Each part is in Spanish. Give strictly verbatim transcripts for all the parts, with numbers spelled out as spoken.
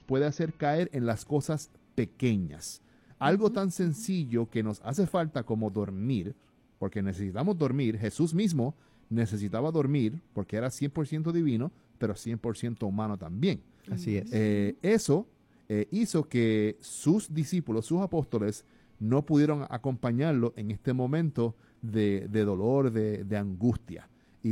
puede hacer caer en las cosas pequeñas. Algo tan sencillo que nos hace falta como dormir, porque necesitamos dormir. Jesús mismo necesitaba dormir porque era cien por ciento divino, pero cien por ciento humano también. Así es. Eh, eso eh, hizo que sus discípulos, sus apóstoles, no pudieron acompañarlo en este momento de, de dolor, de, de angustia.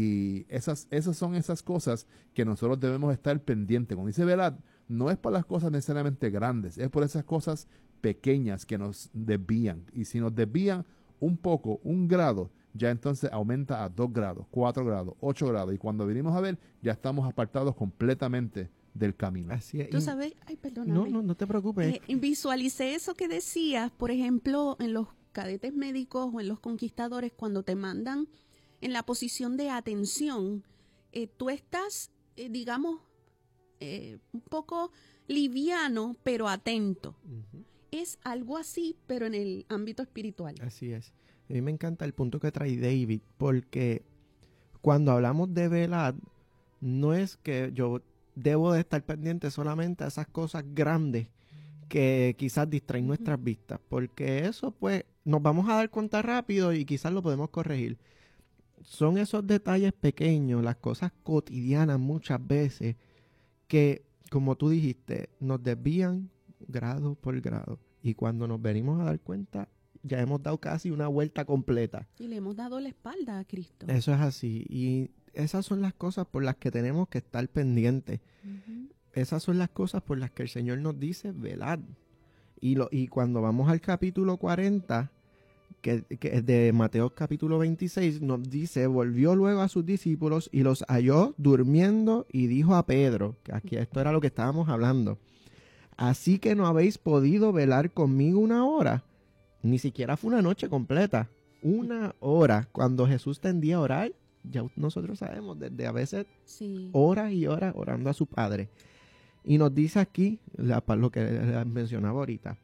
Y esas, esas son esas cosas que nosotros debemos estar pendientes. Cuando dice velad, no es por las cosas necesariamente grandes, es por esas cosas pequeñas que nos desvían. Y si nos desvían un poco, un grado, ya entonces aumenta a dos grados, cuatro grados, ocho grados. Y cuando venimos a ver, ya estamos apartados completamente del camino. Así es. Tú Y- sabes, ay, perdóname. no, no, no te preocupes. Eh, visualicé eso que decías, por ejemplo, en los cadetes médicos o en los conquistadores, cuando te mandan en la posición de atención, eh, tú estás, eh, digamos, eh, un poco liviano, pero atento. Ujú. Es algo así, pero en el ámbito espiritual. Así es. A mí me encanta el punto que trae David, porque cuando hablamos de velad, no es que yo debo de estar pendiente solamente a esas cosas grandes que quizás distraen Ujú. nuestras vistas, porque eso pues nos vamos a dar cuenta rápido y quizás lo podemos corregir. Son esos detalles pequeños, las cosas cotidianas muchas veces, que como tú dijiste, nos desvían grado por grado. Y cuando nos venimos a dar cuenta, ya hemos dado casi una vuelta completa. Y le hemos dado la espalda a Cristo. Eso es así. Y esas son las cosas por las que tenemos que estar pendientes. Ujú. Esas son las cosas por las que el Señor nos dice velad. Y, lo, y cuando vamos al capítulo cuarenta, que, que es de Mateo capítulo veintiséis, nos dice, volvió luego a sus discípulos y los halló durmiendo y dijo a Pedro, que aquí esto era lo que estábamos hablando, así que no habéis podido velar conmigo una hora. Ni siquiera fue una noche completa, una hora. Cuando Jesús tendía a orar, ya nosotros sabemos, desde a veces Sí. horas y horas orando a su Padre. Y nos dice aquí la, lo que les mencionaba ahorita.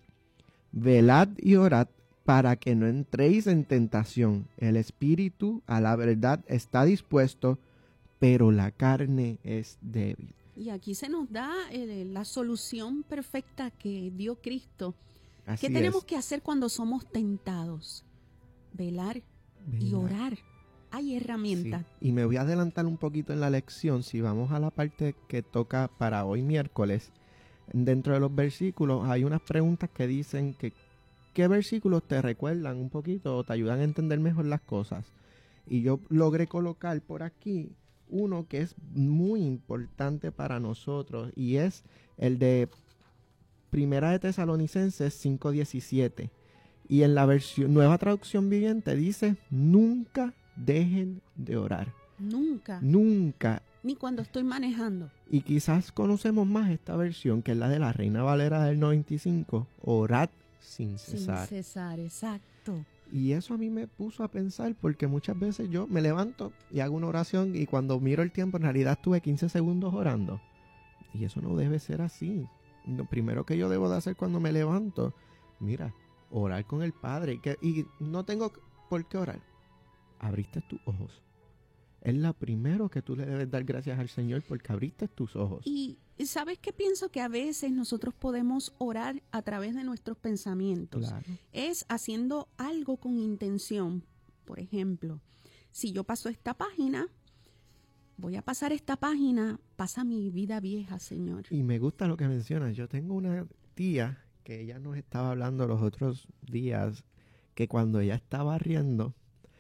Velad y orad para que no entréis en tentación. El espíritu a la verdad está dispuesto, pero la carne es débil. Y aquí se nos da eh, la solución perfecta que dio Cristo. Así ¿Qué tenemos es. que hacer cuando somos tentados? Velar y Velar. orar. Hay herramientas. Sí. Y me voy a adelantar un poquito en la lección. Si vamos a la parte que toca para hoy miércoles, dentro de los versículos hay unas preguntas que dicen que qué versículos te recuerdan un poquito o te ayudan a entender mejor las cosas. Y yo logré colocar por aquí uno que es muy importante para nosotros y es el de Primera de Tesalonicenses cinco diecisiete. Y en la versión nueva traducción viviente dice, nunca dejen de orar. Nunca. Nunca. Ni cuando estoy manejando. Y quizás conocemos más esta versión, que es la de la Reina Valera del noventa y cinco. Orad sin cesar. Sin cesar, exacto. Y eso a mí me puso a pensar, porque muchas veces yo me levanto y hago una oración y cuando miro el tiempo en realidad estuve quince segundos orando. Y eso no debe ser así. Lo primero que yo debo de hacer cuando me levanto, mira, orar con el Padre. Y, que, y no tengo por qué orar. Abriste tus ojos. Es lo primero que tú le debes dar gracias al Señor porque abriste tus ojos. Y ¿sabes qué pienso? Que a veces nosotros podemos orar a través de nuestros pensamientos. Claro. Es haciendo algo con intención. Por ejemplo, si yo paso esta página, voy a pasar esta página, pasa mi vida vieja, Señor. Y me gusta lo que mencionas. Yo tengo una tía que ella nos estaba hablando los otros días que cuando ella está barriendo,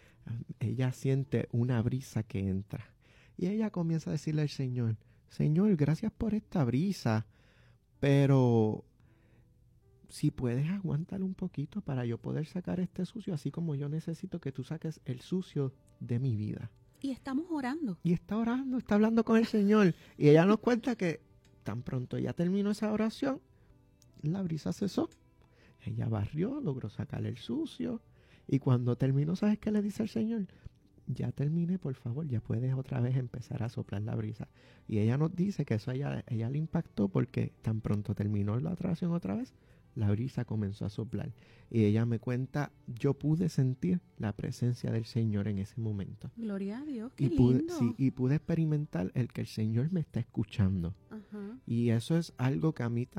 ella siente una brisa que entra. Y ella comienza a decirle al Señor, Señor, gracias por esta brisa, pero si puedes aguantar un poquito para yo poder sacar este sucio, así como yo necesito que tú saques el sucio de mi vida. Y estamos orando. Y está orando, está hablando con el Señor. Y ella nos cuenta que tan pronto ella terminó esa oración, la brisa cesó. Ella barrió, logró sacar el sucio. Y cuando terminó, ¿sabes qué le dice el Señor? Ya terminé, por favor, ya puedes otra vez empezar a soplar la brisa. Y ella nos dice que eso a ella, ella le impactó porque tan pronto terminó la oración otra vez, la brisa comenzó a soplar. Y ella me cuenta, yo pude sentir la presencia del Señor en ese momento. Gloria a Dios, qué Y pude, lindo. sí, y pude experimentar el que el Señor me está escuchando. Ajá. Y eso es algo que a mí